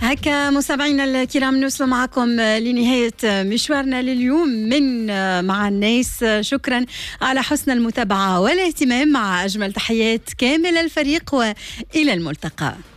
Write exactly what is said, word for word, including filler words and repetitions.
هكا مستمعينا الكرام نوصل معكم لنهاية مشوارنا لليوم من مع الناس. شكرا على حسن المتابعة والاهتمام. مع أجمل تحيات كامل الفريق وإلى الملتقى.